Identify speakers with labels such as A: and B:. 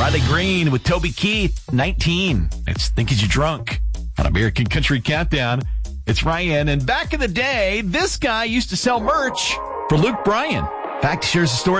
A: Riley Green with Toby Keith, 19. It's Think Is You Drunk on American Country Countdown. It's Ryan, and back in the day, this guy used to sell merch for Luke Bryan. In fact, he shares a story